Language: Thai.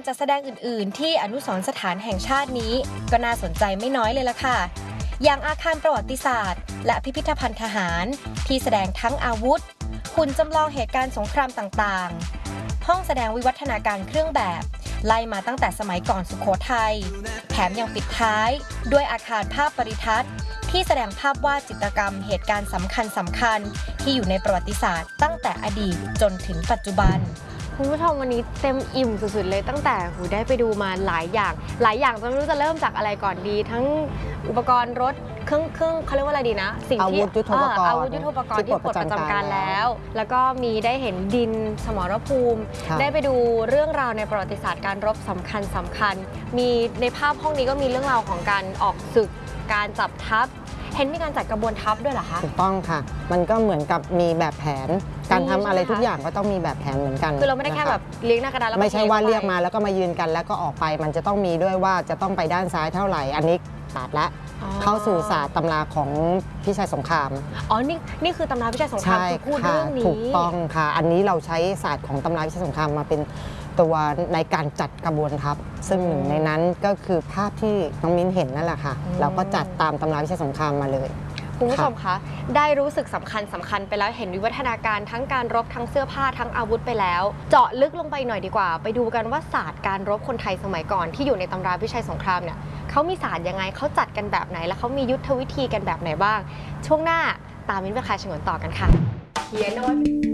จัดแสดงอื่นๆที่อนุสรณ์สถานแห่งชาตินี้ก็น่าสนใจไม่น้อยเลยล่ะค่ะอย่างอาคารประวัติศาสตร์และพิพิธภัณฑ์ทหารที่แสดงทั้งอาวุธหุ่นจำลองเหตุการณ์สงครามต่างๆห้องแสดงวิวัฒนาการเครื่องแบบไล่มาตั้งแต่สมัยก่อนสุโขทัยแถมยังปิดท้ายด้วยอาคารภาพปริทัศน์ที่แสดงภาพวาดจิตรกรรมเหตุการณ์สำคัญที่อยู่ในประวัติศาสตร์ตั้งแต่อดีตจนถึงปัจจุบันคุณผู้ชมวันนี้เต็มอิ่มสุดๆเลยตั้งแต่ได้ไปดูมาหลายอย่างจะไม่รู้จะเริ่มจากอะไรก่อนดีทั้งอุปกรณ์รถเครื่องเขาเรียกว่าอะไรดีนะสิ่งที่อาวุธยุทโธปกรณ์ที่ปลดประจำการแล้วก็มีได้เห็นดินสมรภูมิได้ไปดูเรื่องราวในประวัติศาสตร์การรบสำคัญมีในภาพห้องนี้ก็มีเรื่องราวของการออกศึกการจับทัพเห็นมีการจัดกระบวนทัพด้วยเหรอคะถูกต้องค่ะมันก็เหมือนกับมีแบบแผนการทำอะไรทุกอย่างก็ต้องมีแบบแผนเหมือนกันคือเราไม่ได้แค่แบบเลี้ยงหน้ากระดานแล้วไม่ใช่ว่าเรียกมาแล้วก็มายืนกันแล้วก็ออกไปมันจะต้องมีด้วยว่าจะต้องไปด้านซ้ายเท่าไหร่อันนี้ศาสตร์ละเข้าสู่ศาสตร์ตำราของพิชัยสงครามนี่คือตำราพิชัยสงครามคือพูดเรื่องนี้ถูกต้องค่ะอันนี้เราใช้ศาสตร์ของตำราพิชัยสงครามมาเป็นตัวในการจัดกระบวนทัพซึ่งหนึ่งในนั้นก็คือภาพที่น้องมิ้นเห็นนั่นแหละค่ะเราก็จัดตามตำราพิชัยสงครามมาเลยคุณผู้ชมคะได้รู้สึกสำคัญไปแล้วเห็นวิวัฒนาการทั้งการรบทั้งเสื้อผ้าทั้งอาวุธไปแล้วเจาะลึกลงไปหน่อยดีกว่าไปดูกันว่าศาสตร์การรบคนไทยสมัยก่อนที่อยู่ในตำราพิชัยสงครามเนี่ยเขามีศาสตร์ยังไงเขาจัดกันแบบไหนแล้วเขามียุทธวิธีกันแบบไหนบ้างช่วงหน้าตามมิ้นไปคายฉงนต่อกันค่ะเฮียนนท์